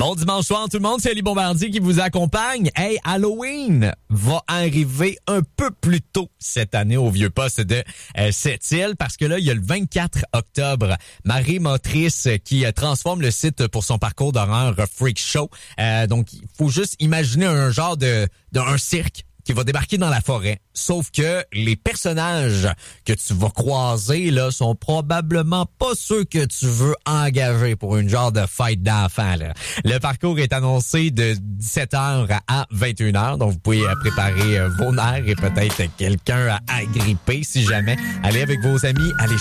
Bon dimanche soir tout le monde, c'est Ali Bombardier qui vous accompagne. Hey, Halloween va arriver un peu plus tôt cette année au Vieux-Poste de Sept-Îles parce que là, il y a le 24 octobre, Marie Motrice qui transforme le site pour son parcours d'horreur Freak Show. Donc, il faut juste imaginer un genre d'un cirque qui va débarquer dans la forêt. Sauf que les personnages que tu vas croiser là sont probablement pas ceux que tu veux engager pour une genre de fête d'enfants. Là. Le parcours est annoncé de 17h à 21h, donc vous pouvez préparer vos nerfs et peut-être quelqu'un à agripper si jamais. Allez avec vos amis, allez